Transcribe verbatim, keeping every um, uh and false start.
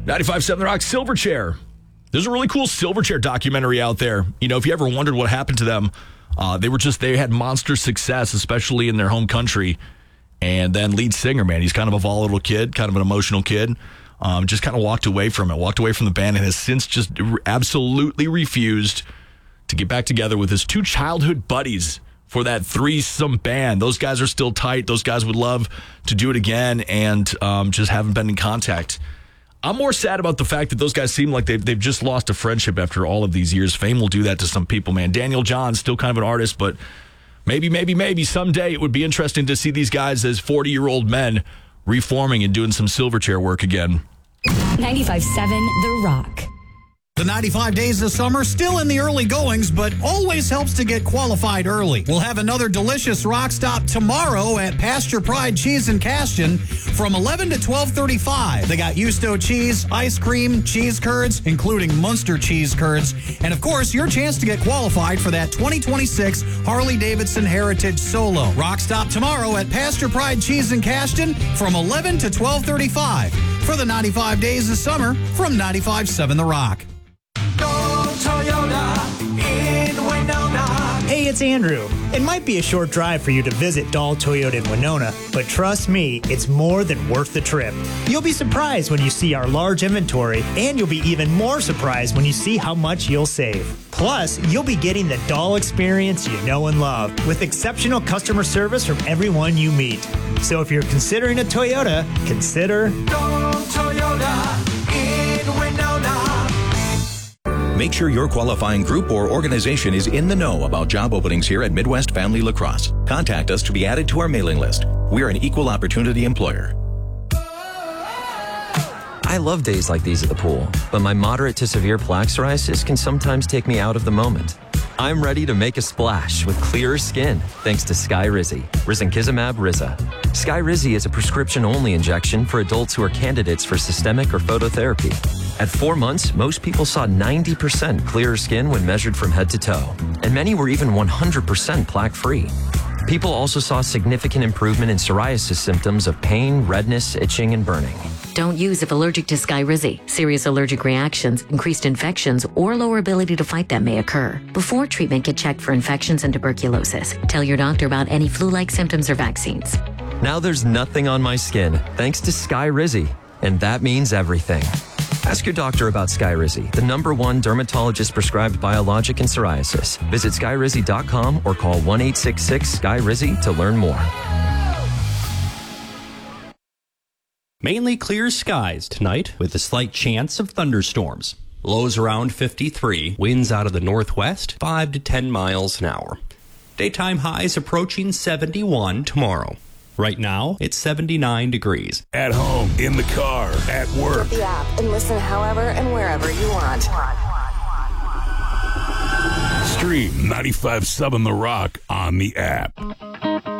ninety-five point seven The Rock, Silverchair. There's a really cool Silverchair documentary out there. You know, if you ever wondered what happened to them, uh, they were just, they had monster success, especially in their home country. And then lead singer, man, he's kind of a volatile kid, kind of an emotional kid. Um, just kind of walked away from it, walked away from the band, and has since just absolutely refused to get back together with his two childhood buddies for that threesome band. Those guys are still tight. Those guys would love to do it again, and um, just haven't been in contact. I'm more sad about the fact that those guys seem like they've, they've just lost a friendship after all of these years. Fame will do that to some people, man. Daniel John's still kind of an artist, but maybe, maybe, maybe someday it would be interesting to see these guys as forty-year-old men reforming and doing some Silverchair work again. ninety-five point seven The Rock. The ninety-five days of summer still in the early goings, but always helps to get qualified early. We'll have another delicious rock stop tomorrow at Pasture Pride Cheese and Caston from eleven to twelve thirty-five. They got Yusto cheese, ice cream, cheese curds, including Munster cheese curds, and of course, your chance to get qualified for that twenty twenty-six Harley-Davidson Heritage Solo. Rock stop tomorrow at Pasture Pride Cheese and Caston from eleven to twelve thirty-five for the ninety-five days of summer from ninety-five point seven The Rock. Hey, it's Andrew. It might be a short drive for you to visit Dahl Toyota in Winona, but trust me, it's more than worth the trip. You'll be surprised when you see our large inventory, and you'll be even more surprised when you see how much you'll save. Plus, you'll be getting the Dahl experience you know and love, with exceptional customer service from everyone you meet. So if you're considering a Toyota, consider Dahl Toyota in Winona. Make sure your qualifying group or organization is in the know about job openings here at Midwest Family Lacrosse. Contact us to be added to our mailing list. We're an equal opportunity employer. I love days like these at the pool, but my moderate to severe plaque psoriasis can sometimes take me out of the moment. I'm ready to make a splash with clearer skin thanks to Skyrizi, risankizumab Riza. Skyrizi is a prescription-only injection for adults who are candidates for systemic or phototherapy. At four months, most people saw ninety percent clearer skin when measured from head to toe, and many were even one hundred percent plaque-free. People also saw significant improvement in psoriasis symptoms of pain, redness, itching, and burning. Don't use if allergic to Skyrizi. Serious allergic reactions, increased infections, or lower ability to fight them may occur. Before treatment, get checked for infections and tuberculosis. Tell your doctor about any flu-like symptoms or vaccines. Now there's nothing on my skin, thanks to Skyrizi, and that means everything. Ask your doctor about Skyrizi, the number one dermatologist-prescribed biologic in psoriasis. Visit skyrizi dot com or call one eight six six S K Y R I Z Y to learn more. Mainly clear skies tonight with a slight chance of thunderstorms. Lows around fifty-three, winds out of the northwest, five to ten miles an hour. Daytime highs approaching seventy-one tomorrow. Right now, it's seventy-nine degrees. At home, in the car, at work. Get the app and listen however and wherever you want. Stream ninety-five point seven The Rock on the app.